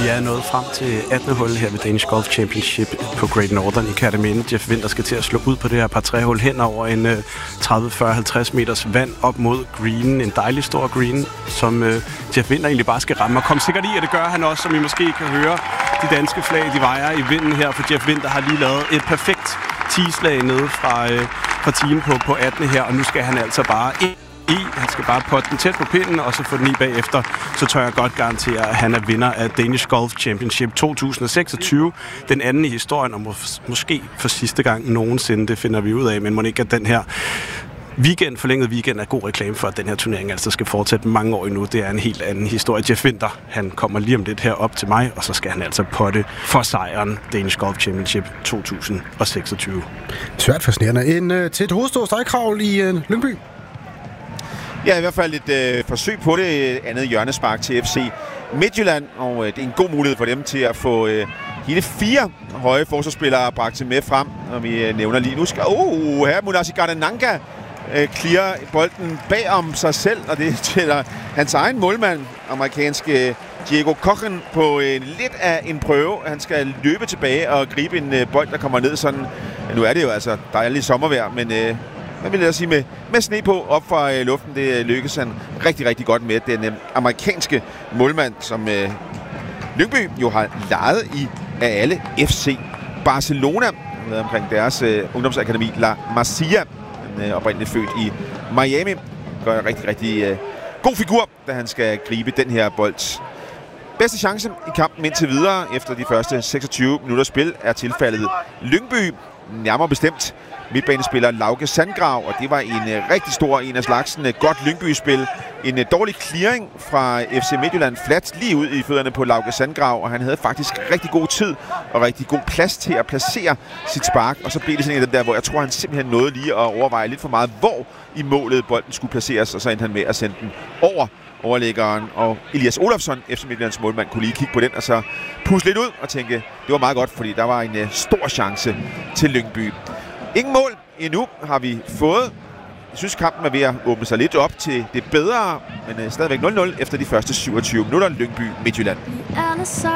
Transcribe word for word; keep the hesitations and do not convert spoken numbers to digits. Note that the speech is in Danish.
Vi er nået frem til attende hul her ved Danish Golf Championship på Great Northern i Kerteminde. Jeff Winther skal til at slå ud på det her par tre hul hen over en uh, tredive, fyrre, halvtreds meters vand op mod greenen. En dejlig stor green, som uh, Jeff Winther egentlig bare skal ramme. Og kom sikkert i, at det gør han også, som I måske kan høre. De danske flag, de vejer i vinden her, for Jeff Winther har lige lavet et perfekt ti-slag nede fra, uh, fra team på, på attende her. Og nu skal han altså bare ind i. Han skal bare potte den tæt på pinden, og så få den i bagefter. Så tør jeg godt garantere, at han er vinder af Danish Golf Championship to tusind og seksogtyve. Den anden i historien, og mås- måske for sidste gang nogensinde, det finder vi ud af. Men må ikke, at den her weekend, forlænget weekend, er god reklame for, at den her turnering altså skal fortsætte mange år endnu. Det er en helt anden historie. Jeff Winther, han kommer lige om lidt her op til mig, og så skal han altså potte for sejren Danish Golf Championship to tusind og seksogtyve. Svært fascinerende. En uh, til et hovedstået stregkravl i uh, Lyngby. Ja, i hvert fald et øh, forsøg på det. Andet hjørnespark til F C Midtjylland, og øh, det er en god mulighed for dem til at få øh, hele fire høje forsvarsspillere bragt med frem. Og vi øh, nævner lige nu, skal oh, her Munasi Gardenanka øh, clear bolden bag om sig selv, og det tæller hans egen målmand, amerikanske Diego Cochen, på øh, lidt af en prøve. Han skal løbe tilbage og gribe en øh, bold, der kommer ned sådan. Nu er det jo altså dejligt sommervejr, men øh, hvad vil jeg sige, med, med sne på op fra øh, luften, det lykkes han rigtig, rigtig godt med. Den øh, amerikanske målmand, som øh, Lyngby jo har lejet i af alle F C Barcelona, med omkring deres øh, ungdomsakademi La Masia. Han er øh, oprindeligt født i Miami. Gør en rigtig, rigtig øh, god figur, da han skal gribe den her bold. Bedste chance i kampen indtil videre efter de første seksogtyve minutter spil er tilfældet Lyngby. Nærmere bestemt midtbanespiller Lauke Sandgrav, og det var en uh, rigtig stor en af slagsen. Uh, godt Lyngby-spil. En uh, dårlig clearing fra F C Midtjylland, flat lige ud i fødderne på Lauke Sandgrav, og han havde faktisk rigtig god tid og rigtig god plads til at placere sit spark, og så blev det sådan en af dem der, hvor jeg tror, han simpelthen nåede lige at overveje lidt for meget, hvor i målet bolden skulle placeres, og så endte han med at sende den over overlæggeren, og Elias Olofsson, F C Midtjyllands målmand, kunne lige kigge på den og så puste lidt ud og tænke, det var meget godt, fordi der var en uh, stor chance til Lyngby. Ingen mål endnu har vi fået. Jeg synes, kampen er ved at åbne sig lidt op til det bedre, men uh, stadigvæk nul nul efter de første syvogtyve minutter. Lyngby Midtjylland.